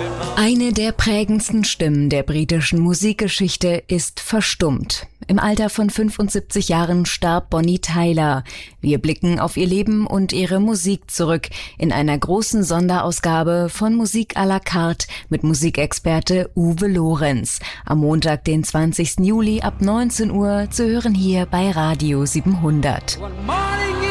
Eine der prägendsten Stimmen der britischen Musikgeschichte ist verstummt. Im Alter von 75 Jahren starb Bonnie Tyler. Wir blicken auf ihr Leben und ihre Musik zurück in einer großen Sonderausgabe von Musik à la carte mit Musikexperte Uwe Lorenz. Am Montag, den 20. Juli ab 19 Uhr zu hören hier bei Radio 700.